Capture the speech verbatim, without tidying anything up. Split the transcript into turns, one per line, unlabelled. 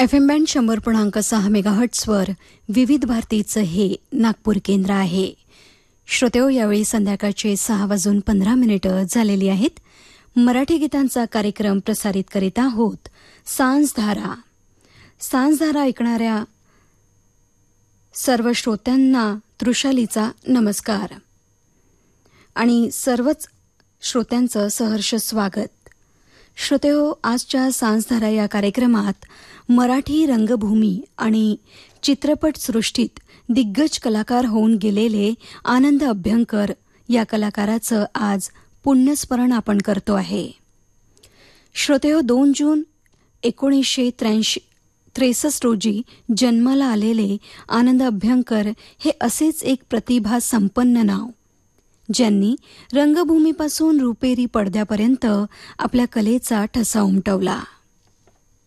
F M band शंभर पूर्णांक सहा मेगाहर्ट्सवर विविध भारतीचं हे नागपूर केंद्र आहे. श्रोतेहो, यावेळी संध्याकाळचे सहा वाजून पंधरा मिनिटं झालेली आहेत. मराठी गीतांचा कार्यक्रम प्रसारित करीत आहोत. सांजधारा सांजधारा ऐकणाऱ्या सर्व श्रोत्यांना तृषालीचा नमस्कार आणि सर्वच श्रोत्यांचं सहर्ष स्वागत. श्रोतेहो, आजच्या सांजधारा या कार्यक्रमात मराठी रंगभूमी आणि चित्रपटसृष्टीत दिग्गज कलाकार होऊन गेलेले आनंद अभ्यंकर या कलाकाराचं आज पुण्यस्मरण आपण करतो आहे. श्रोतेहो, दोन जून एकोणीसशे त्र्याऐंशी त्रेसष्ट रोजी जन्माला आलेले आनंद अभ्यंकर हे असेच एक प्रतिभा संपन्न नाव, ज्यांनी रंगभूमीपासून रुपेरी पडद्यापर्यंत आपल्या कलेचा ठसा उमटवला.